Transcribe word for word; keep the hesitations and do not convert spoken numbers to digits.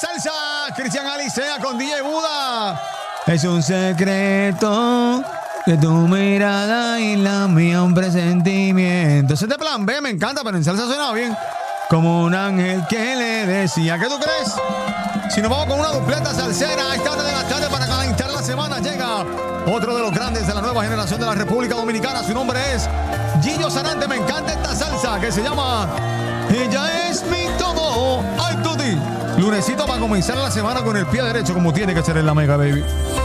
Salsa, Cristian Alicea con D J Buda. Es un secreto que tu mirada y la mía un presentimiento. Ese es de Plan B, me encanta, pero en salsa suena bien. Como un ángel que le decía. ¿Qué tú crees? Si nos vamos con una dupleta salsera, esta tarde de la tarde para calentar la semana, llega otro de los grandes de la nueva generación de la República Dominicana. Su nombre es Gillo Sarante. Me encanta esta salsa que se llama Ella es mi todo. Ay, Tuti. Lunesito para comenzar la semana con el pie derecho, como tiene que ser en la Mega, baby.